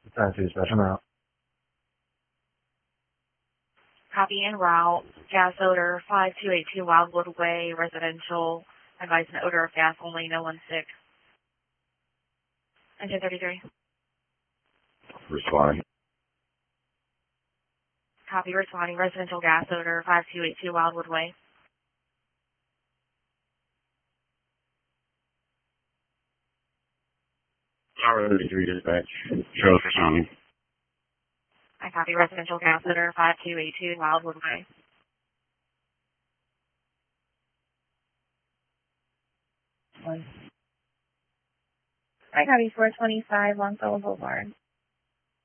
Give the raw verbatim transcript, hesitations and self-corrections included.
ten two special route. Copy en route. Gas odor five two eight two Wildwood Way, residential. Advise an odor of gas only, no one sick. Engine thirty-three. Responding. Copy responding. Residential gas odor five two eight two Wildwood Way. Tower thirty-three dispatch. Shows responding. I copy residential gas odor five two eight two Wildwood Way. One. I copy four twenty-five Longfellow Boulevard.